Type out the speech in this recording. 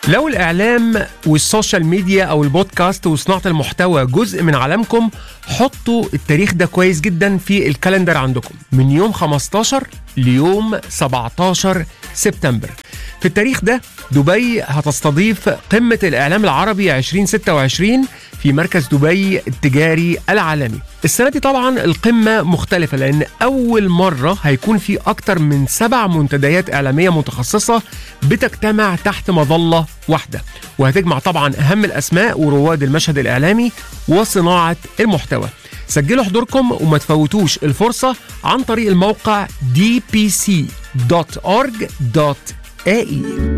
لو الإعلام والسوشيال ميديا أو البودكاست وصناعة المحتوى جزء من عالمكم، حطوا التاريخ ده كويس جدا في الكالندر عندكم من يوم 15 ليوم 17 سبتمبر. في التاريخ ده دبي هتستضيف قمة الإعلام العربي 2026 في مركز دبي التجاري العالمي. السنة دي طبعا القمة مختلفة لأن أول مرة هيكون في أكتر من 7 منتديات إعلامية متخصصة بتجتمع تحت مظلة واحدة، وهتجمع طبعا أهم الأسماء ورواد المشهد الإعلامي وصناعة المحتوى. سجلوا حضوركم وما تفوتوش الفرصة عن طريق الموقع dpc.org.ae.